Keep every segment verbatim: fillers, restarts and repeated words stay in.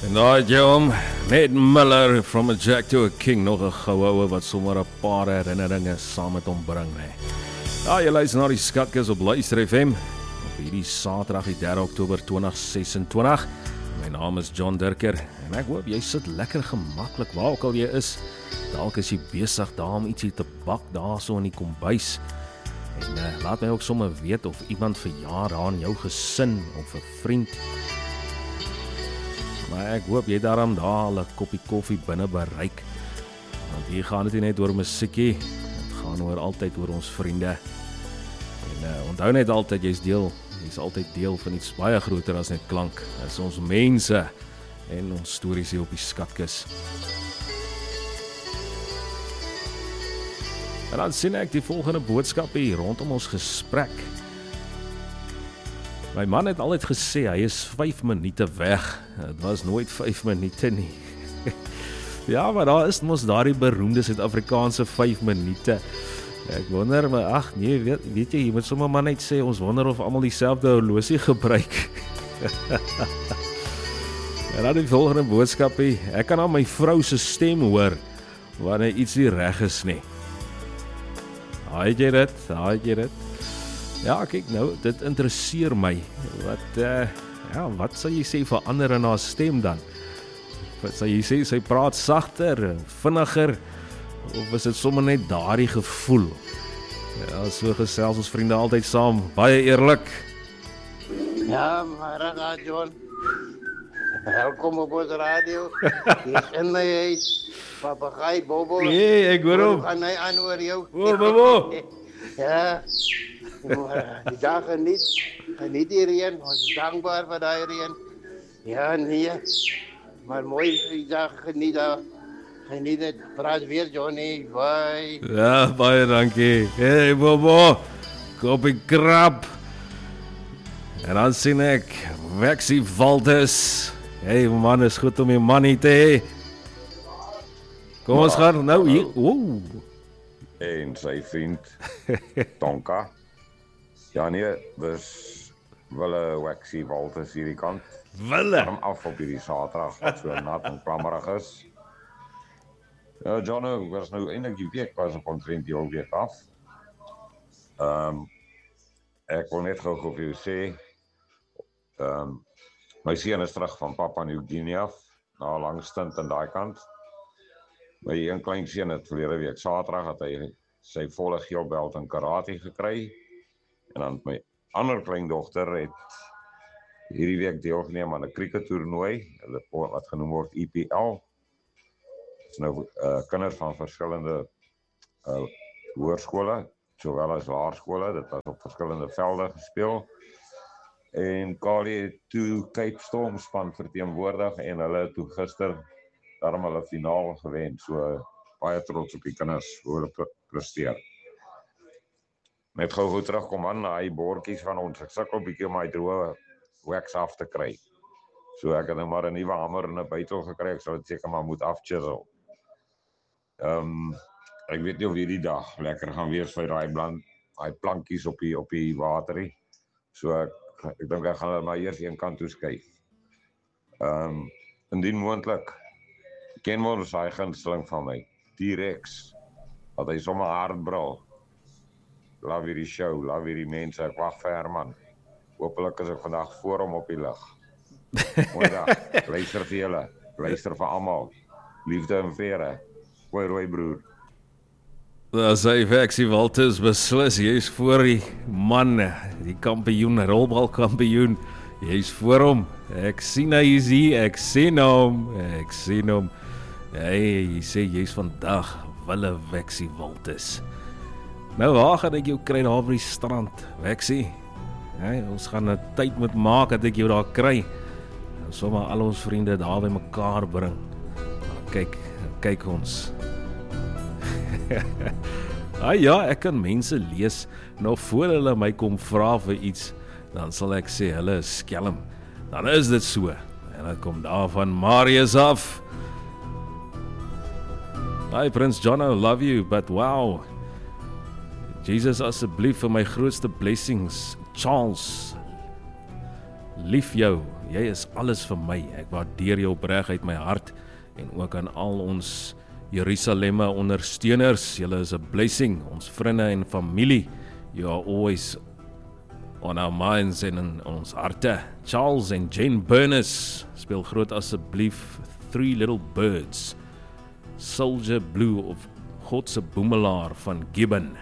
En daar het jy hom, Ned Miller, From a Jack to a King, nog 'n goue wat sommer 'n paar herinneringe saam met hom bring, nee. Ja, jy luister na die Skatkis op Luister F M, op hierdie Saterdag die derde Oktober tweeduisend sesentwintig. My naam is John Dirker, en ek hoop jy sit lekker gemaklik waar ook al jy is. Dalk is jy besig daar om ietsie te bak, daar so in die kombuis. En uh, laat my ook sommer weet of iemand verjaar daar in jou gesin, of 'n vriend. Maar ek hoop jy daarom daar al 'n koppie koffie binne bereik. Want hier gaan dit nie net oor musiekie, dit gaan oor altyd oor ons vriende. En uh, onthou net altyd, jy's deel, jy's altyd deel van iets baie groter as net klank. Dit is ons mense en ons stories hier op die Skatkis. En dan sien ek die volgende boodskap hier rondom ons gesprek. My man het altyd gesê, hy is vyf minute weg. Het was nooit vyf minute nie. Ja, maar daar is mos daardie beroemde Suid-Afrikaanse vyf minute. Ek wonder, maar ag nee, weet, weet jy, jy moet sommer maar net sê, ons wonder of almal dieselfde horlosie gebruik. En dan die volgende boodskap hier, ek kan aan my vrou se stem hoor, wanneer iets nie reg is nie. Haai jy dit, haai jy dit. Ja, kyk nou, dit interesseer my. Wat, uh, ja, wat sal jy sê verander in haar stem dan? Wat sal jy sê, sy praat sagter, vinniger, of is dit sommer net daardie gevoel? Ja, so gesels ons vriende altyd saam, baie eerlik. Ja, maar John, welkom op ons radio. Hier is in my huis, papegaai Bobo. Nee, ek hoor hom. Gaan hy aan oor jou? O, Bobo. Ja, die dag geniet, geniet die reën, ons is dankbaar vir die reën. Ja, nee, maar mooi die dag geniet, geniet het, praat weer Johnny, bye. Ja, baie dankie. Hey Bobo, koppie krap. En dan sien ek, Wexie Walters. Hey man, is goed om jy manie te hê. Kom ons gaan nou hier, woe. En sy vriend, Tonka. Ja nee, dis Wille Wexie Walters hierdie kant. Wille? Kom af op hierdie Saterdag, wat so nat en klammerig is. Ja, John, ek was nou eintlik die week, was op omtrent die week af. Um, ek wil net gou vir jou sê, um, my seun is terug van Papua New Guinea af, na 'n lang stint aan daai kant. My een klein seun het verlede week Saterdag het hy sy volle geelbelt in karate gekry. En dan my ander kleindogter het hierdie week deelgeneem aan 'n crickettoernooi, wat genoem word E P L. Dit is nou uh, kinders van verskillende uh, hoërskole, sowel as laerskole. Dit was op verskillende velde gespeel. En Kali het toe Cape Storm span verteenwoordig en hulle het toe gister daarom hulle finaal gewen. So baie trots op die kinders hoe hulle presteer. Net gou gou terugkom aan na die bordjies van ons. Ek sukkel 'n bietjie om my droë wax af te kry. So ek het nou maar 'n nuwe hamer en 'n bytel gekry. Ek sal dit seker maar moet afchisel. Ehm um, ek weet nie of hierdie dag lekker gaan wees vir daai bland, daai plankies op die op die waterie. So ek ek dink ek gaan hulle maar eers een kant toe skuif. Ehm um, indien moontlik ken mos hy gunsteling van my, T-Rex. Dat hy sommer hard brul. Love hierdie show, love hierdie mense, ek wag vir Herman. Hoopelik is ek vandag voor hom op die lig. Mooi dag, luister vir julle, luister vir almal. Liefde en vrede. Hoi rooi broer. Daar sê Wexie Walters beslis, jy is voor die man, die kampioen, rolbalkampioen. Jy is voor hom. Ek sien hy is hier, ek sien hom, ek sien hom. Hey, jy sê jy is vandag Wille Wexie Walters. Nou waar gaan ek jou kry daar op die strand, Wexie? Hey, ons gaan 'n tyd moet maak dat ek jou daar kry. En sommer al ons vriende daar by mekaar bring. Kyk, kyk ons. Ah ja, ek kan mense lees nog voor hulle my kom vra vir iets, dan sal ek sê hulle is skelm. Dan is dit so. En dit kom daar van Marius af. Hi Prince John, I love you, but wow. Jesus asseblief vir my grootste blessings. Charles, lief jou. Jy is alles vir my. Ek waardeer jou opreg uit my hart en ook aan al ons Jerusalemme ondersteuners. Julle is 'n blessing, ons vriende en familie. You are always on our minds en in ons harte. Charles en Jane Burness speel groot asseblief Three Little Birds. Soldier Blue of God se boemelaar van Gibbon.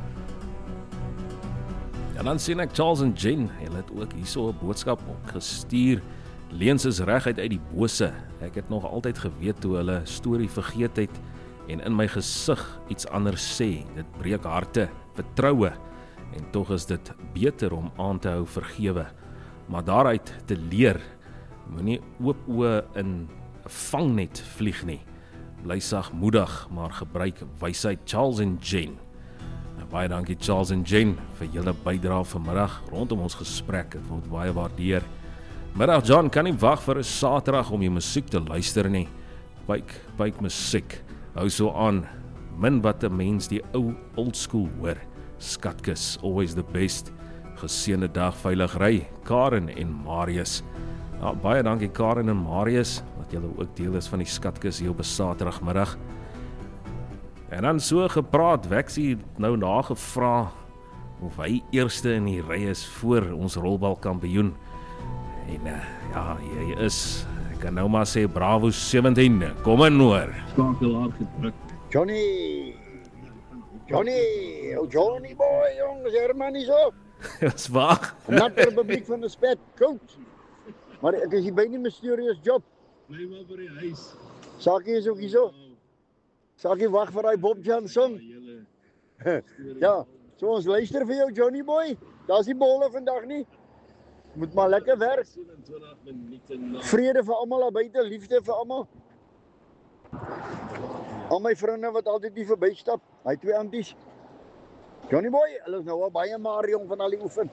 En dan sien ek Charles en Jane, hulle het ook hierso 'n boodskap opgestuur. Leens is reguit uit die bose. Ek het nog altyd geweet toe hulle storie vergeet het en in my gesig iets anders sê. Dit breek harte, vertroue en tog is dit beter om aan te hou vergewe. Maar daaruit te leer, moenie oop oë in 'n vangnet vlieg nie. Bly sagmoedig, maar gebruik wysheid. Charles en Jane. En baie dankie Charles en Jane vir julle bydrae vanmiddag rondom ons gesprek. Dit word baie waardeer. Middag John, kan nie wag vir 'n Saterdag om jou musiek te luister nie. Byk, byk musiek. Hou so aan. Min wat 'n mens die ou old school hoor. Skatkus, always the best. Geseënde dag, veilig ry. Karen en Marius. Ja, baie dankie Karen en Marius dat julle ook deel is van die Skatkus hier op 'n Saterdagmiddag. En dan so gepraat, Wexie nou nagevra of hy eerste in die ry is voor ons rolbalkampioen. En uh, ja, jy is, ek kan nou maar sê Bravo sewentien, kom in hoor. Skakel hard gedruk. Johnny, Johnny, oh Johnny boy, jongens, Herman is op. Dis waar. Natte Republiek van die Spet, coach. Maar ek is hier by die mysterious job. Bly maar by die huis. Sakie is ook hier so. Sakie wag vir daai Bob Johnson. Ja, so ons luister vir jou Johnny boy. Daar's die bolle vandag nie. Moet maar lekker werk. Vrede vir almal daar buite, liefde vir almal. Al my vriende wat altyd hier verbystap, hy twee anties. Johnny boy, hulle is nou al baie maar jong van al die oefen.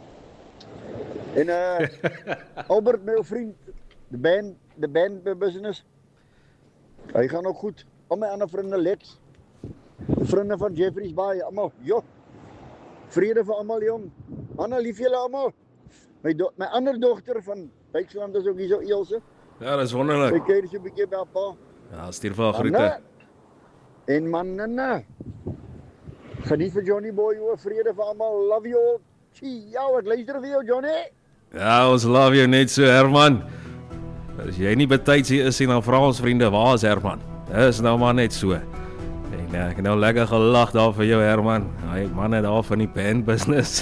En uh Albert, my vriend, die band, die band business. Hy gaan ook goed. Al my ander vriende Lex. Die vriende van Jeffrey's Bay, almal. Jo. Vrede vir almal jong. Anna, lief julle almal. My do, my ander dogter van Duitsland is ook hier so Elsje. Ja, dis wonderlik. Sy kyk so 'n bietjie by haar pa. Ja, stuur vir haar groete. En manne. Geniet vir Johnny boy, o vrede vir almal. Love you all. Ciao, ek luister vir jou Johnny. Ja, ons love jou net so Herman. As jy nie betyds hier is en dan vra ons vriende, waar is Herman? Dis nou maar net so. En uh, ek het nou lekker gelag daar vir jou Herman. Hy manne daar van die band business.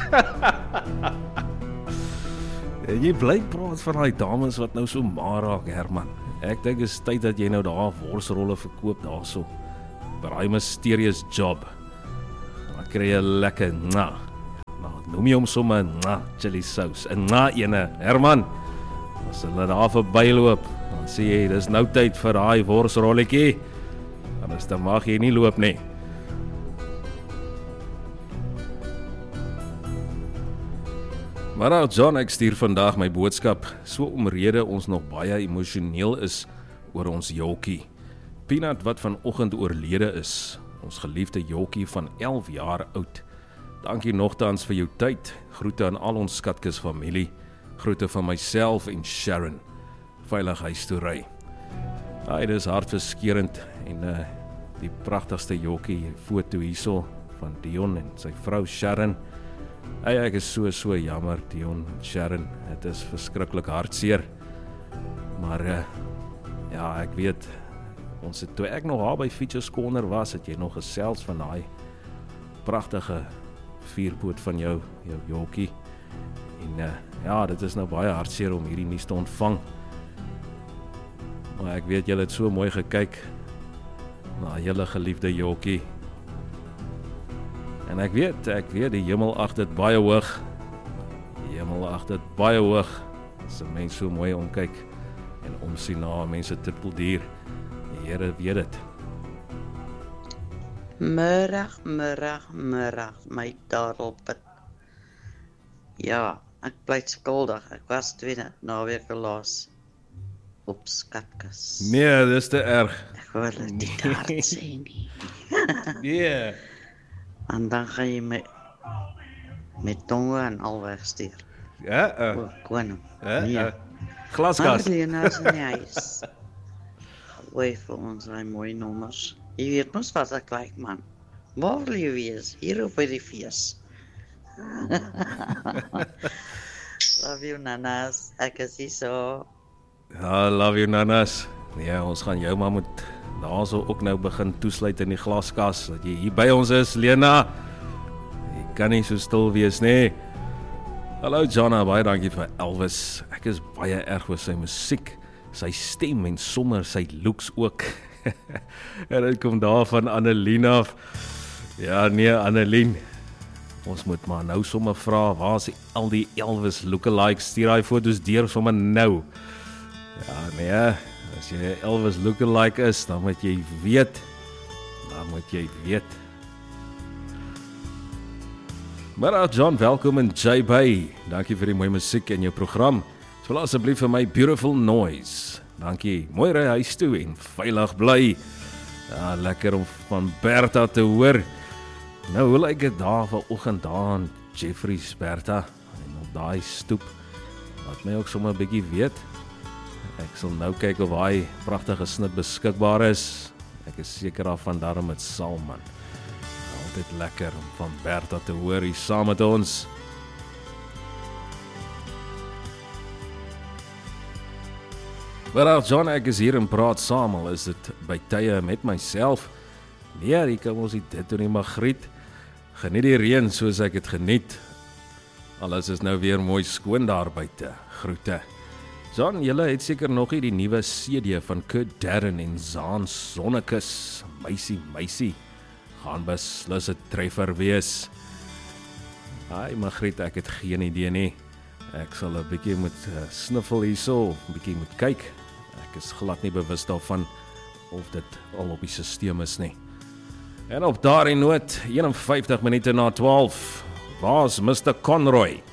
En jy bly praat van daai dames wat nou so maar raak Herman. Ek dink is tyd dat jy nou daar worsrolle verkoop daarso. Braai mysterious job. Dan kry jy lekker na. Nou, noem jy hom sommer na chili sauce. En na ene, Herman. As hulle daar verbyloop, dan sê jy, dis nou tyd vir daai worsrolletjie. Anders dan mag jy nie loop nie. Maar nou John, ek stuur vandag my boodskap, so omrede ons nog baie emosioneel is oor ons Jokkie. Peanut wat vanoggend oorlede is, ons geliefde Jokkie van elf jaar oud. Dankie nogtans vir jou tyd, groete aan al ons Skatkus familie, groete van myself en Sharon, veilig huis toe ry. Hy is hartverskeurend en uh, die pragtigste Jokkie foto hierso van Dion en sy vrou Sharon. Hey, ek is so so jammer Dion en Sharon, het is verskriklik hartseer. Maar uh, ja, ek weet, ons het toe ek nog daar by Features Corner was, het jy nog gesels van daai pragtige vierpoot van jou, jou Jokkie. En uh, ja, dit is nou baie hartseer om hierdie nuus te ontvang. Maar ek weet julle het so mooi gekyk na julle geliefde Jokkie. En ek weet, ek weet die hemel ag dit baie hoog. Die hemel ag dit baie hoog. As 'n mens so mooi omkyk en omsien na mense trippeldier. Die Here weet dit. Middag, middag, middag, my dadelpit. Ja, ek bly skuldig. Ek was tweede naweke laas op Skatkus. Nee, dis te erg. Ek wil dit nie hard sê nie. Nee. En dan gaan jy met met tonge en al wegstuur. Ja, uh, O, koning. uh, Nee, uh, Glaskas. Maar Lena is in die huis. Gooi vir ons daai mooi nommers. Jy weet mos wat ek like, man. Waar wil jy wees? Hier op by die fees. Love you, nanas. Ek is hier so. Ja, love you, nanas. Ja, ons gaan jou maar moet daar so ook nou begin toesluit in die glaskas, dat jy hier by ons is, Lena. Jy kan nie so stil wees, nee. Hallo Jonna, baie dankie vir Elvis. Ek is baie erg oor sy musiek, sy stem en sommer sy looks ook. En dit kom daar van Annelien af. Ja, nee, Annelien. Ons moet maar nou sommer vra, waar is die, al die Elvis lookalikes? Stuur daai foto's deur sommer nou. Ja, nee, as jy Elvis lookalike is, dan moet jy weet, dan moet jy weet. Maar John, welkom in J B. Dankie vir die mooi musiek in jou program. Speel asseblief vir my Beautiful Noise. Dankie, mooi ry huis toe en veilig bly. Ja, lekker om van Bertha te hoor. Nou, hoe lyk dit daar vanoggend daar in Jeffrey's, Bertha? En op daai stoep, laat my ook sommer 'n bietjie weet. Ek sal nou kyk of daai pragtige snit beskikbaar is. Ek is seker daarvan daarom met Salman. Altyd lekker om van Bertha te hoor hier saam met ons. Maar John, ek is hier en praat saam, al is dit by tye met myself. Nee, hier kan ons dit doen nie Magriet. Geniet die reën soos ek het geniet. Alles is nou weer mooi skoon daar buite. Groete. John, julle het seker nog nie die nuwe C D van Kurt Darren en Zaan Sonnekus. Meisie, meisie. Gaan beslis 'n treffer wees. Ai, Magriet, ek het geen idee nie. Ek sal 'n bietjie moet uh, sniffel hierso, 'n bietjie moet kyk. Ek is glad nie bewus daarvan of dit al op die stelsel is nie. En op daardie noot, eenenvyftig minute na twaalf, waar's mister Conroy?